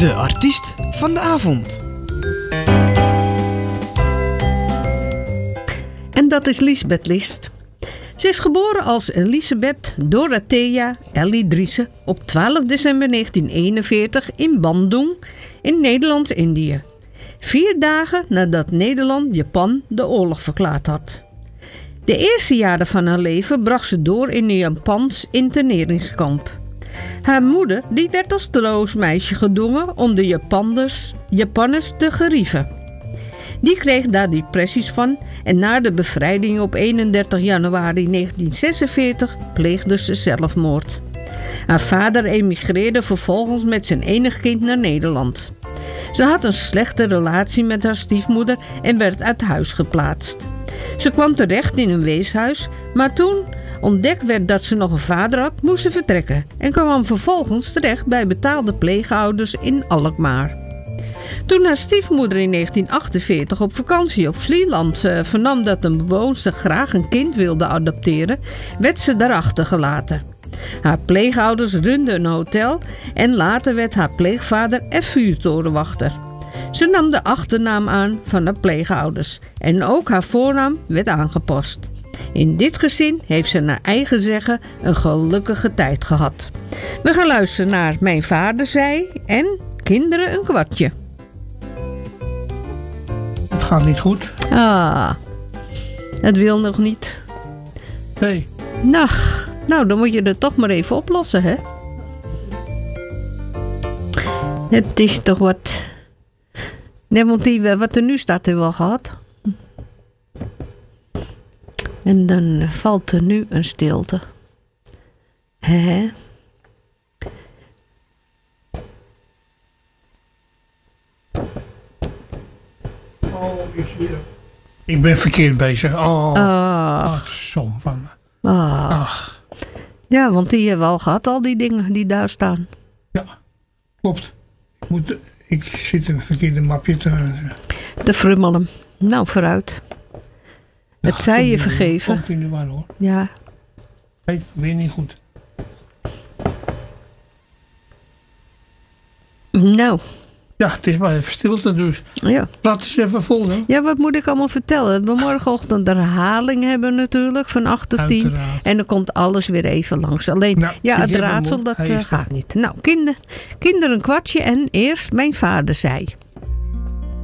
De artiest van de avond. En dat is Liesbeth List. Ze is geboren als Elisabeth Dorothea Ellie Driessen op 12 december 1941 in Bandung in Nederlands-Indië. 4 dagen nadat Nederland Japan de oorlog verklaard had. De eerste jaren van haar leven bracht ze door in een Japans interneringskamp. Haar moeder die werd als troostmeisje gedwongen om de Japanners te gerieven. Die kreeg daar depressies van en na de bevrijding op 31 januari 1946 pleegde ze zelfmoord. Haar vader emigreerde vervolgens met zijn enig kind naar Nederland. Ze had een slechte relatie met haar stiefmoeder en werd uit huis geplaatst. Ze kwam terecht in een weeshuis, maar toen ontdekt werd dat ze nog een vader had, moest ze vertrekken en kwam vervolgens terecht bij betaalde pleegouders in Alkmaar. Toen haar stiefmoeder in 1948 op vakantie op Vlieland vernam dat een bewoonster graag een kind wilde adopteren, werd ze daarachter gelaten. Haar pleegouders runden een hotel en later werd haar pleegvader er vuurtorenwachter. Ze nam de achternaam aan van haar pleegouders en ook haar voornaam werd aangepast. In dit gezin heeft ze naar eigen zeggen een gelukkige tijd gehad. We gaan luisteren naar Mijn vader zei en Kinderen een kwartje. Het gaat niet goed. Het wil nog niet. Nee. Nou, dan moet je het toch maar even oplossen, hè? Het is toch wat... Nee, want wat er nu staat hebben we al gehad. En dan valt er nu een stilte. Hè? Oh, ik ben verkeerd bezig. Som van me. Ach. Ja, want die hebben we al gehad, al die dingen die daar staan. Ja, klopt. Ik zit in een verkeerde mapje te frummelen. Nou, vooruit. Het zij je vergeven. Komt in de war, hoor. Ja. Nee, weer niet goed. Nou. Ja, het is maar even stilte dus. Ja. Praat eens even vol, hè? Ja, wat moet ik allemaal vertellen? Dat we morgenochtend de herhaling hebben natuurlijk, van 8 tot 10. Uiteraard. En dan komt alles weer even langs. Alleen, het raadsel, dat gaat niet. Nou, kinderen een kwartje en eerst Mijn vader zei.